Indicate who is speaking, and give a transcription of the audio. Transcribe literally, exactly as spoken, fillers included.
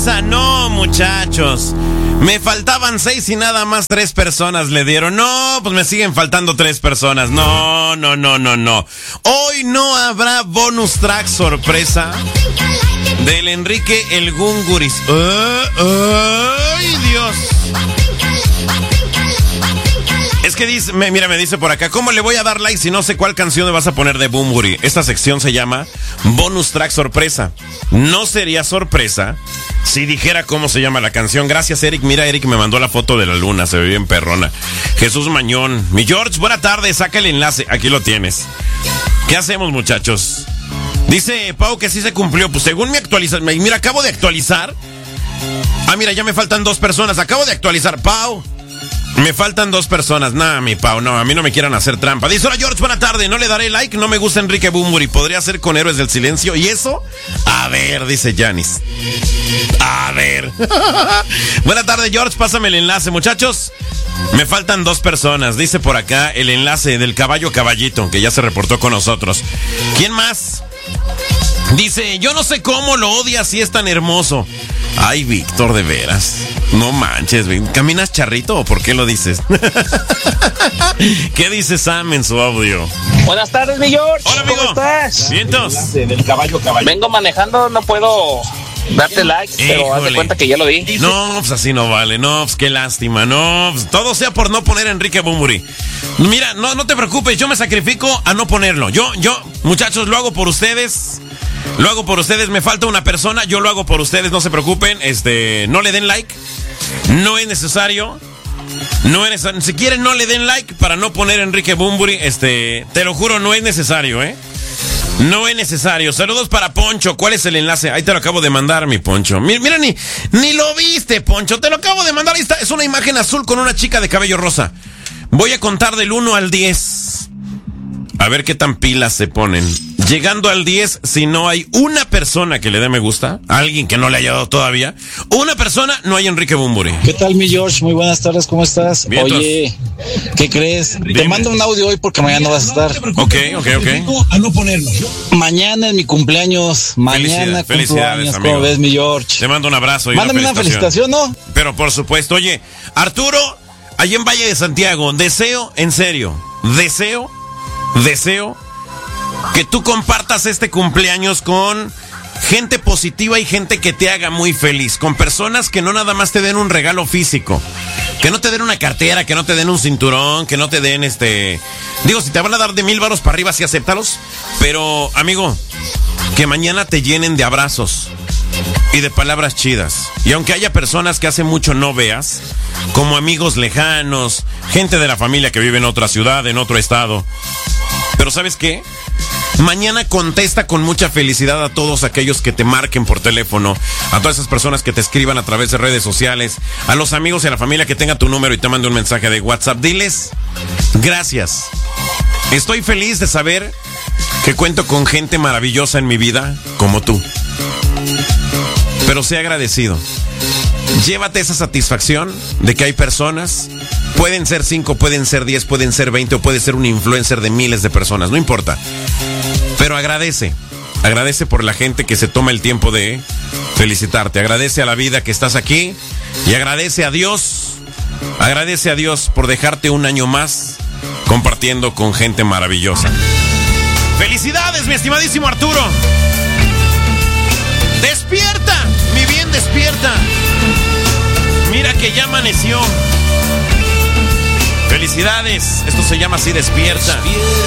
Speaker 1: sorpresa. No, muchachos. Me faltaban seis y nada más tres personas le dieron. No, pues me siguen faltando tres personas. No, no, no, no, no. Hoy no habrá bonus track sorpresa del Enrique el Gunguris. Uh, ¡Ay, Dios! Es que dice, me, mira, me dice por acá, ¿cómo le voy a dar like si no sé cuál canción me vas a poner de Bunbury? Esta sección se llama Bonus Track Sorpresa. No sería sorpresa si dijera cómo se llama la canción. Gracias, Eric. Mira, Eric me mandó la foto de la luna, se ve bien perrona. Jesús Mañón. Mi George, buena tarde, saca el enlace. Aquí lo tienes. ¿Qué hacemos, muchachos? Dice Pau que sí se cumplió. Pues según mi actualización, mira, acabo de actualizar. Ah, mira, ya me faltan dos personas. Acabo de actualizar, Pau. Me faltan dos personas. Nah, mi Pau, no, a mí no me quieran hacer trampa. Dice, hola George, buena tarde. No le daré like, no me gusta Enrique Bunbury. Podría ser con Héroes del Silencio. ¿Y eso? A ver, dice Janis. A ver. Buena tarde, George, pásame el enlace, muchachos. Me faltan dos personas. Dice por acá el enlace del caballo caballito, que ya se reportó con nosotros. ¿Quién más? Dice, yo no sé cómo lo odias si es tan hermoso. Ay, Víctor, de veras. No manches, ¿caminas charrito o por qué lo dices? ¿Qué dice Sam en su audio?
Speaker 2: Buenas tardes, mi George.
Speaker 1: Hola, amigo.
Speaker 2: ¿Cómo estás?
Speaker 1: Vientos.
Speaker 2: Del caballo, caballo. Vengo manejando, no puedo darte like, pero
Speaker 1: Híjole.
Speaker 2: haz de cuenta que ya lo vi.
Speaker 1: No, pues así no vale. No, pues qué lástima. No, pues todo sea por no poner a Enrique Bunbury. Mira, no, no te preocupes, yo me sacrifico a no ponerlo. Yo, yo, muchachos, lo hago por ustedes. Lo hago por ustedes, me falta una persona, yo lo hago por ustedes, no se preocupen, este, no le den like, no es necesario, no es necesario, si quieren no le den like para no poner a Enrique Bunbury, este, te lo juro, no es necesario, eh, no es necesario. Saludos para Poncho, ¿cuál es el enlace? Ahí te lo acabo de mandar, mi Poncho, mira, mira ni, ni lo viste, Poncho, te lo acabo de mandar, ahí está, es una imagen azul con una chica de cabello rosa. Voy a contar del uno al diez, a ver qué tan pilas se ponen. Llegando al diez, si no hay una persona que le dé me gusta, alguien que no le haya dado todavía, una persona, no hay Enrique Bunbury.
Speaker 3: ¿Qué tal, mi George? Muy buenas tardes, ¿cómo estás?
Speaker 1: Vientos.
Speaker 3: Oye, ¿qué crees?
Speaker 1: Dime.
Speaker 3: Te mando un audio hoy porque mañana no vas a estar.
Speaker 1: Ok, ok, ok.
Speaker 4: A no ponerlo.
Speaker 3: Mañana es mi cumpleaños. Mañana
Speaker 1: Felicidades,
Speaker 3: cumplo
Speaker 1: felicidades,
Speaker 3: años.
Speaker 1: amigo.
Speaker 3: ¿Cómo ves, mi George?
Speaker 1: Te mando un abrazo y
Speaker 3: Mándame una felicitación, ¿no?
Speaker 1: Pero por supuesto, oye, Arturo, allá en Valle de Santiago, deseo, en serio, deseo, deseo que tú compartas este cumpleaños con gente positiva y gente que te haga muy feliz, con personas que no nada más te den un regalo físico, que no te den una cartera, que no te den un cinturón, que no te den este... Digo, si te van a dar de mil varos para arriba, sí acéptalos, pero, amigo, que mañana te llenen de abrazos y de palabras chidas. Y aunque haya personas que hace mucho no veas, como amigos lejanos, gente de la familia que vive en otra ciudad, en otro estado, pero ¿sabes qué? Mañana contesta con mucha felicidad a todos aquellos que te marquen por teléfono, a todas esas personas que te escriban a través de redes sociales, a los amigos y a la familia que tenga tu número y te mande un mensaje de WhatsApp. Diles, gracias. Estoy feliz de saber que cuento con gente maravillosa en mi vida como tú. Pero sé agradecido. Llévate esa satisfacción de que hay personas, pueden ser cinco, pueden ser diez, pueden ser veinte o puede ser un influencer de miles de personas, no importa. Pero agradece, agradece por la gente que se toma el tiempo de felicitarte, agradece a la vida que estás aquí y agradece a Dios, agradece a Dios por dejarte un año más compartiendo con gente maravillosa. ¡Felicidades, mi estimadísimo Arturo! ¡Despierta! Mi bien, despierta. Mira que ya amaneció. Felicidades. Esto se llama así, despierta.